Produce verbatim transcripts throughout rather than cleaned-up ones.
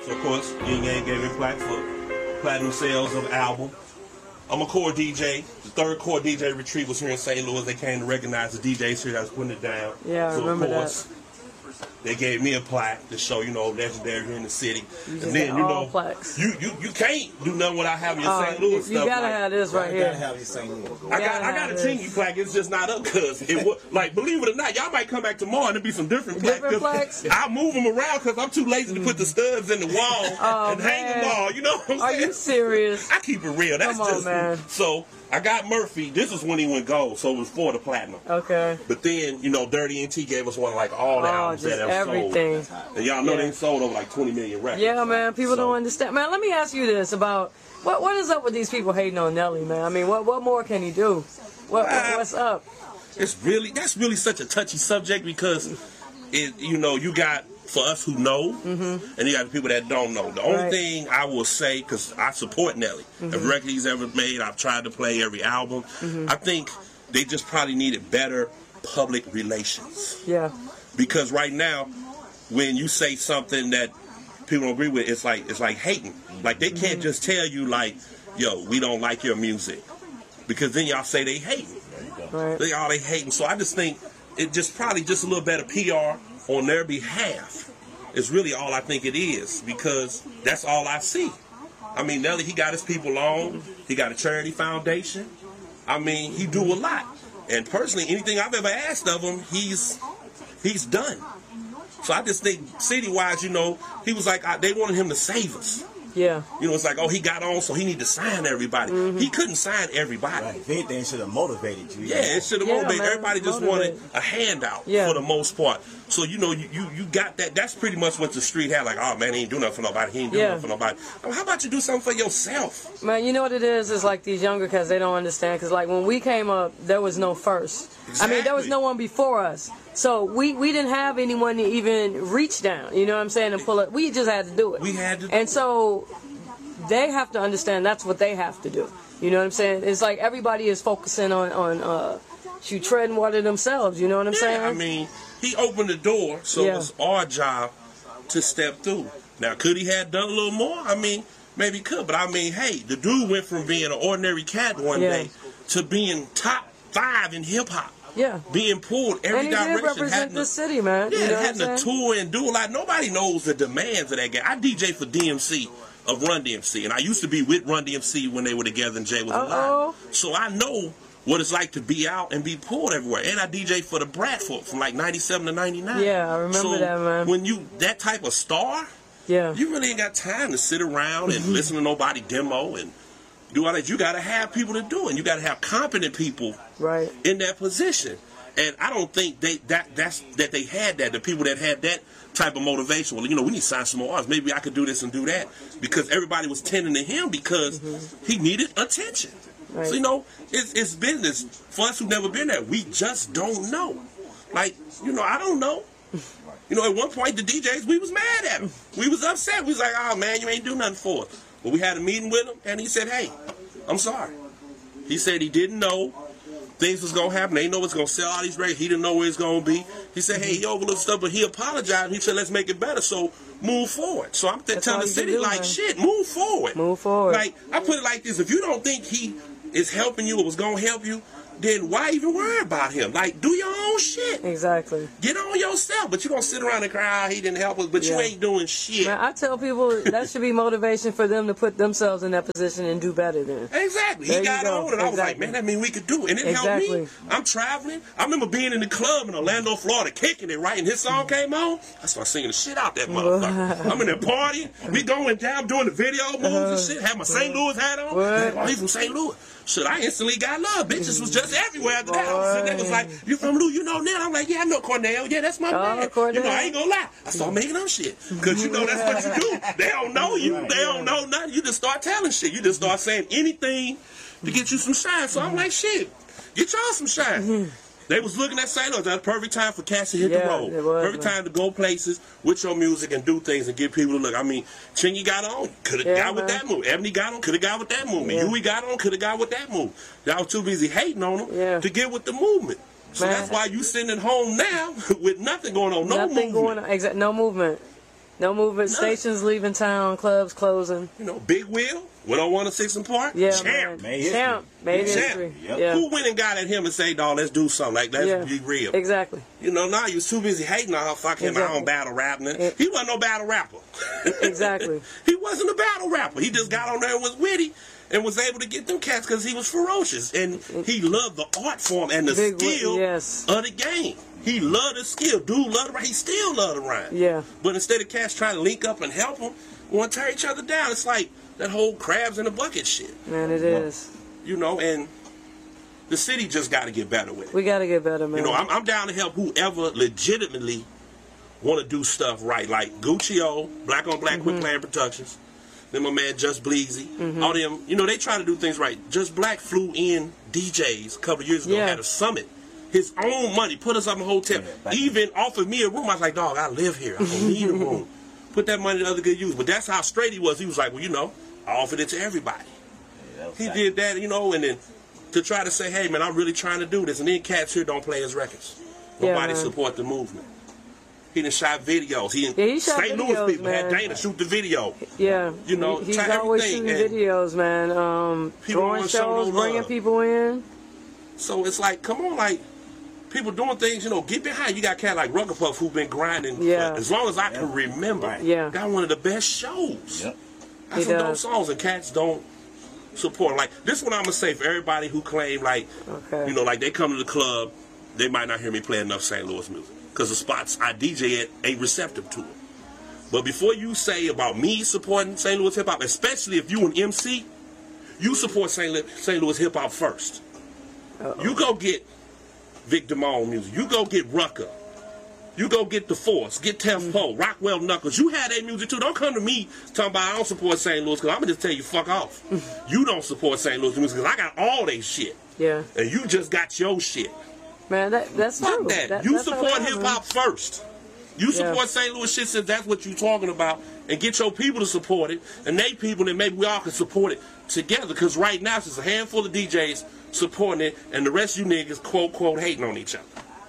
So of course, Yin Yang gave me plaque for platinum sales of album. I'm a core D J. The third core D J retreat was here in Saint Louis. They came to recognize the D Js here that was putting it down. Yeah, I so remember of course, that. They gave me a plaque to show, you know, legendary here in the city. You and then, you know, plaques. you, you you can't do nothing without having your uh, Saint Louis you stuff. You gotta like, have this right you here. Gotta have your Saint Louis. I got I got a Chingy plaque. It's just not up because it was like, believe it or not, y'all might come back tomorrow and there'll be some different plaques. Different plaques? I move them around because I'm too lazy to put the studs in the wall oh, and man. hang them all. You know what I'm Are saying? you serious? I keep it real. That's Come on, just man. So I got Murphy. This is when he went gold, so it was for the platinum. Okay. But then, you know, Dirty N T gave us one of like all the oh, albums just that have everything. sold. And y'all know yeah. they sold over like twenty million records. Yeah, man. People so, don't understand. Man, let me ask you this about what what is up with these people hating on Nelly, man? I mean, what what more can he do? What, what what's up? It's really that's really such a touchy subject because it you know you got for us who know mm-hmm. and you got the people that don't know. The only right. thing I will say, because I support Nelly, mm-hmm. every record he's ever made, I've tried to play every album. Mm-hmm. I think they just probably needed better public relations. Yeah. Because right now, when you say something that people don't agree with, it's like it's like hating. Like they can't mm-hmm. just tell you like, yo, we don't like your music, because then y'all say they hating. Right. They all they hating. So I just think it just probably just a little better P R on their behalf is really all I think it is, because that's all I see. I mean, Nelly, he got his people on. He got a charity foundation. I mean, he do a lot. And personally, anything I've ever asked of him, he's he's done. So I just think city-wise, you know, he was like, I, they wanted him to save us. Yeah. You know, it's like, oh, he got on, so he need to sign everybody. Mm-hmm. He couldn't sign everybody. Right. If anything, should have motivated you. Yeah, it should have yeah, motivated. man, Everybody just motivate. wanted a handout yeah. for the most part. So, you know, you, you, you got that. That's pretty much what the street had. Like, oh, man, he ain't do nothing for nobody. He ain't do yeah. nothing for nobody. Well, how about you do something for yourself? Man, you know what it is? It's like these younger cats, they don't understand. Because, like, when we came up, there was no first. Exactly. I mean, there was no one before us. So we, we didn't have anyone to even reach down, you know what I'm saying, and pull it. We just had to do it. We had to do And so they have to understand that's what they have to do. You know what I'm saying? It's like everybody is focusing on, on uh, shoot, treading water themselves, you know what I'm yeah, saying? I mean, he opened the door, so Yeah. it's our job to step through. Now, could he have done a little more? I mean, maybe he could. But, I mean, hey, the dude went from being an ordinary cat one Yeah. day to being top five in hip-hop. Yeah. Being pulled every And he direction. did represent having the a, city, man. Yeah, you know having what to I'm saying? tour and do a lot. Nobody knows the demands of that guy. I D J for D M C of Run D M C, and I used to be with Run D M C when they were together and Jay was Uh-oh. alive. So I know what it's like to be out and be pulled everywhere. And I D J for the Bradford from like ninety-seven to ninety-nine. Yeah, I remember so that, man. When you that type of star, Yeah. you really ain't got time to sit around and listen to nobody demo and do all that. You got to have people to do it. And you got to have competent people Right. in that position. And I don't think they that that's that they had that. The people that had that type of motivation. Well, you know, we need to sign some more artists. Maybe I could do this and do that, because everybody was tending to him because mm-hmm. he needed attention. Right. So you know, it's it's business for us who've never been there. We just don't know. Like you know, I don't know. You know, at one point the D Js, we was mad at him. We was upset. We was like, oh man, you ain't do nothing for us. But we had a meeting with him, and he said, hey, I'm sorry. He said he didn't know things was gonna happen. They didn't know what's gonna sell all these records. He didn't know where it's gonna be. He said, hey, he overlooked stuff, but he apologized. He said, let's make it better. So move forward. So I'm th- telling the city, do, like, man. shit, move forward. Move forward. Like, I put it like this. If you don't think he is helping you or was gonna help you, then why even worry about him? Like, do your own shit. Exactly. Get on yourself. But you gonna sit around and cry, oh, he didn't help us, but yeah. you ain't doing shit. Man, I tell people that should be motivation for them to put themselves in that position and do better then. Exactly. There he got go. on, and I was exactly. like, man, that mean we could do it. And it exactly. helped me. I'm traveling. I remember being in the club in Orlando, Florida, kicking it, right? And his song came on. I started singing the shit out that motherfucker. I'm in there partying. We going down doing the video moves uh, and shit. Had my Saint Louis hat on. Like, oh, he from Saint Louis. Shit, I instantly got love. Bitches was just everywhere after that. I was sitting there, was like, you from Lou? You know now? I'm like, yeah, I know Cornell. Yeah, that's my oh, man. Cornell. You know, I ain't gonna lie. I started making up shit. Because, you know, that's what you do. They don't know you. They don't know nothing. You just start telling shit. You just start saying anything to get you some shine. So I'm like, shit, get y'all some shine. They was looking at Saint Louis. That's the perfect time for cats to hit yeah, the road. Was, perfect man. time to go places with your music and do things and get people to look. I mean, Chingy got on, could have yeah, got with that move. Ebony got on, could have got with that movement. Yeah. Huey got on, could have got with that move. Y'all was too busy hating on them yeah. to get with the movement. So man. that's why you sitting at home now with nothing going on, no nothing movement. going on. Exactly, no movement. No movement. Stations leaving town. Clubs closing. You know, Big Will, one oh one and six and Park. Yeah, champ. man. Made Champ. Made Champ. history. Yep. Yeah. Who went and got at him and say, dog, let's do something. Like, let's Yeah. be real. Exactly. You know, now he was too busy hating on her. Fuck him, I Exactly. don't battle rap. Now. It- He wasn't no battle rapper. Exactly. He wasn't a battle rapper. He just got on there and was witty and was able to get them cats because he was ferocious. And he loved the art form and the Big Will, skill yes. of the game. He loved the skill. Dude loved to rhyme. He still loved to rhyme. Yeah. But instead of cats trying to link up and help him, want to tear each other down. It's like that whole crabs in a bucket shit. Man, it is. You know, and the city just got to get better with it. We got to get better, man. You know, I'm, I'm down to help whoever legitimately want to do stuff right. Like Gucci O, Black on Black, Mm-hmm. Quick Plan Productions. Then my man Just Bleezy. Mm-hmm. All them, you know, they try to do things right. Just Black flew in D Js a couple of years ago Yeah. at a summit. His own money, put us up in a hotel. Yeah, back Even offered me a room. I was like, dog, I live here. I don't need a room. Put that money to other good use. But that's how straight he was. He was like, well, you know, I offered it to everybody. Yeah, that was He tight. did that, you know, and then to try to say, hey, man, I'm really trying to do this. And then cats here don't play his records. Yeah, Nobody man. support the movement. He done shot videos. He, Yeah, he shot Saint Louis videos, people had man. Dana shoot the video. Yeah. You know, He- he's try always everything, shooting and videos, man. Um, people throwing wanna show shows, no bringing love. people in. So it's like, come on, like, people doing things, you know, get behind. You got cat like Rucker Puff who been grinding Yeah. for as long as I can remember. Right. Yeah. Got one of the best shows. Yep. Got He some dope does. songs, and cats don't support. Like, this one I'm going to say for everybody who claim, like, Okay. you know, like they come to the club, they might not hear me play enough Saint Louis music because the spots I D J at ain't receptive to it. But before you say about me supporting Saint Louis hip hop, especially if you an M C, you support Saint Louis, Saint Louis hip hop first. Uh-oh. You go get Vic Damone music. You go get Rucker. You go get The Force. Get Tef Poe. Rockwell Knuckles. You had that music too. Don't come to me talking about I don't support Saint Louis because I'm going to just tell you fuck off. You don't support Saint Louis music because I got all they shit. Yeah. And you just got your shit. Man, that, that's Fuck true. that. That- You that's how support it is, hip man. hop first. You support Yeah. Saint Louis shit since that's what you talking about, and get your people to support it, and they people, and maybe we all can support it together. Because right now it's just a handful of D Js supporting it, and the rest of you niggas quote quote hating on each other.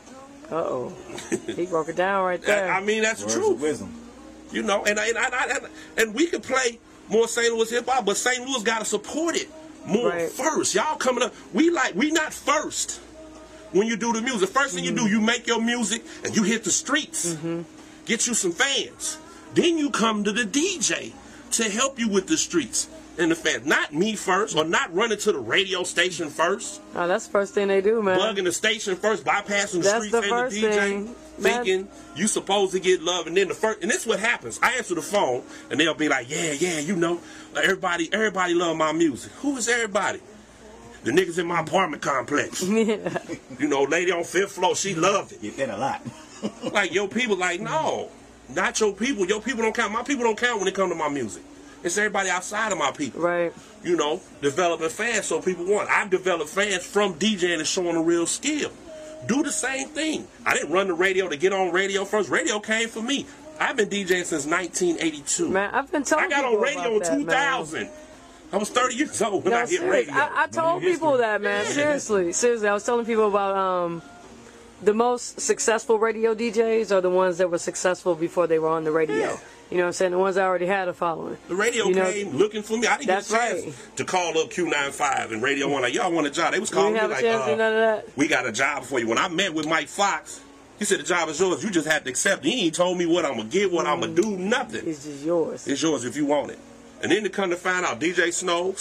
Uh-oh. He broke it down right there. I, I mean that's Words true. of wisdom. You know, and and, and, and and we could play more Saint Louis hip hop, but Saint Louis got to support it more Right. first. Y'all coming up, we like we not first. When you do the music, first thing Mm-hmm. you do, you make your music and you hit the streets, Mm-hmm. get you some fans. Then you come to the D J to help you with the streets and the fans. Not me first, or not running to the radio station first, Oh, that's the first thing they do, man. bugging the station first, bypassing the That's streets the and first the D J, thing. thinking you supposed to get love, and then the first, and this is what happens. I answer the phone, and they'll be like, "Yeah, yeah, you know, like everybody, everybody love my music. Who is everybody? The niggas in my apartment complex. Yeah. You know, lady on fifth floor, she loved it. Get that a lot. Like your people, like no, not your people. Your people don't count. My people don't count when it come to my music. It's everybody outside of my people. Right. You know, developing fans so people want. I've developed fans from DJing and showing a real skill. Do the same thing. I didn't run the radio to get on radio first. Radio came for me. I've been DJing since nineteen eighty-two. Man, I've been telling I got people on radio in about that, two thousand. I was thirty years old when No, I hit serious. radio. I, I told people that, man. Seriously, seriously. I was telling people about um, the most successful radio D Js are the ones that were successful before they were on the radio. Yeah. You know what I'm saying? The ones that already had a following. The radio You know, came looking for me. I didn't That's get a chance right. to call up Q ninety-five and Radio One. Like, y'all want a job? They was You calling didn't me have a like, chance to do uh, none of that? we got a job for you. When I met with Mike Fox, he said the job is yours. You just have to accept it. He ain't told me what I'm gonna get, what I'm gonna do, nothing. It's just yours. It's yours if you want it. And then to come to find out, D J Snow,